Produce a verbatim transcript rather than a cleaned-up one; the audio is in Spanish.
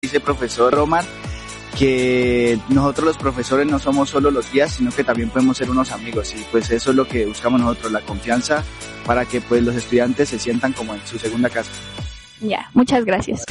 dice el profesor Omar, que nosotros los profesores no somos solo los guías, sino que también podemos ser unos amigos, y pues eso es lo que buscamos nosotros, la confianza para que pues los estudiantes se sientan como en su segunda casa. Ya, muchas gracias.